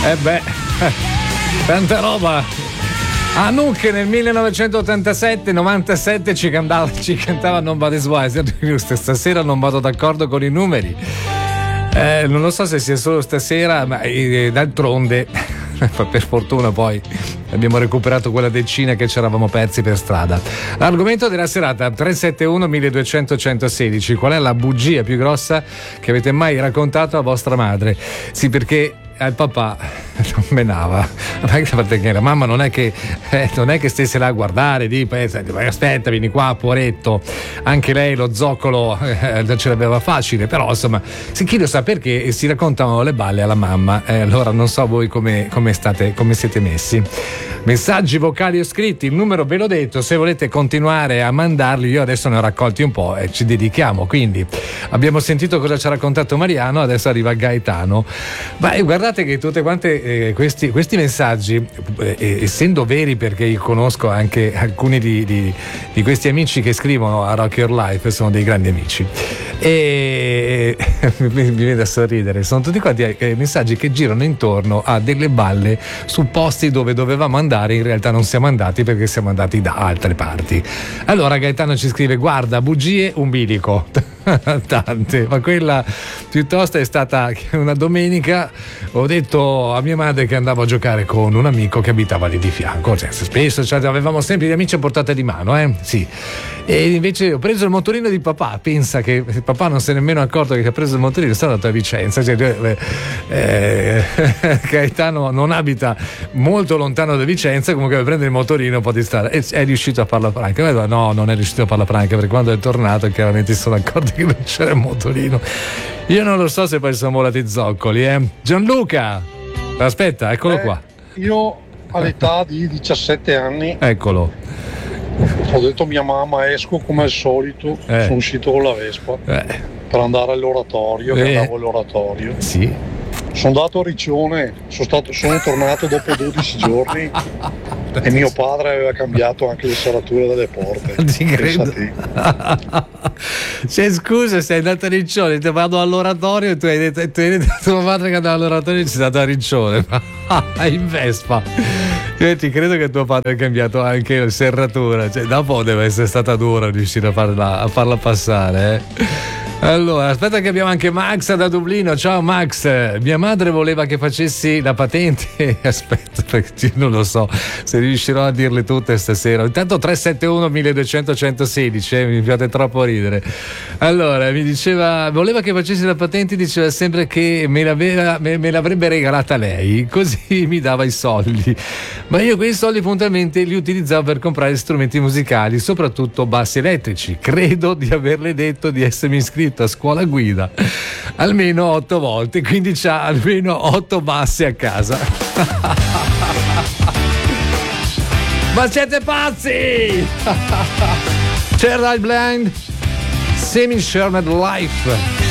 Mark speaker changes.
Speaker 1: Tanta roba. Anouk nel 1987-97 ci cantava Nobody's Wiser. Stasera non vado d'accordo con i numeri. Non lo so se sia solo stasera, ma d'altronde per fortuna poi abbiamo recuperato quella decina che ci eravamo persi per strada. L'argomento della serata 371 1200 116. Qual è la bugia più grossa che avete mai raccontato a vostra madre? Sì, perché al papà non menava, perché la mamma non è che stesse là a guardare, aspetta, vieni qua poveretto, anche lei lo zoccolo ce l'aveva facile, però insomma chi lo sa perché si raccontano le balle alla mamma. Allora non so voi come siete messi. Messaggi vocali o scritti, il numero ve l'ho detto, se volete continuare a mandarli io adesso ne ho raccolti un po' e ci dedichiamo, quindi abbiamo sentito cosa ci ha raccontato Mariano, adesso arriva Gaetano. Guardate che tutte quante questi messaggi, essendo veri, perché io conosco anche alcuni di questi amici che scrivono a Rock Your Life, sono dei grandi amici e mi viene da sorridere, sono tutti quanti messaggi che girano intorno a delle balle su posti dove dovevamo andare, in realtà non siamo andati perché siamo andati da altre parti. Allora Gaetano ci scrive: guarda, bugie umbilico tante, ma quella piuttosto è stata una domenica. Ho detto a mia madre che andavo a giocare con un amico che abitava lì di fianco, spesso avevamo sempre gli amici a portata di mano, sì. E invece ho preso il motorino di papà, pensa che il papà non si è nemmeno accorto che ha preso il motorino, sono andato a Vicenza, Gaetano non abita molto lontano da Vicenza, comunque per prendere il motorino un po' di strada, e è riuscito a farla franca. No, non è riuscito a farla franca, perché quando è tornato chiaramente si sono accorti che non c'era il motorino. Io non lo so se poi sono volati zoccoli. Gianluca, aspetta, eccolo qua.
Speaker 2: Io all'età di 17 anni,
Speaker 1: eccolo,
Speaker 2: ho detto a mia mamma: esco come al solito, sono uscito con la Vespa per andare all'oratorio, che andavo all'oratorio.
Speaker 1: Sì.
Speaker 2: Sono andato a Riccione, sono tornato dopo 12 giorni e mio padre aveva cambiato anche le serrature delle porte.
Speaker 1: Ti credo. Scusa, sei andato a Riccione, ti vado all'oratorio e tu hai detto a tuo padre che andava all'oratorio e ci sei andato a Riccione in Vespa. Io ti credo che tuo padre ha cambiato anche la serratura, dopo deve essere stata dura riuscire a farla passare. Allora, aspetta che abbiamo anche Max da Dublino. Ciao Max, mia madre voleva che facessi la patente. Aspetta, perché io non lo so se riuscirò a dirle tutte stasera. Intanto 371 1200 116, mi fate troppo ridere. Allora, mi diceva, voleva che facessi la patente, diceva sempre che me l'avrebbe regalata lei, così mi dava i soldi. Ma io quei soldi puntualmente li utilizzavo per comprare strumenti musicali, soprattutto bassi elettrici. Credo di averle detto di essermi iscritto a scuola guida almeno 8 volte, quindi c'ha almeno 8 bassi a casa. Ma siete pazzi! Child Blind, Semi Sherman Life.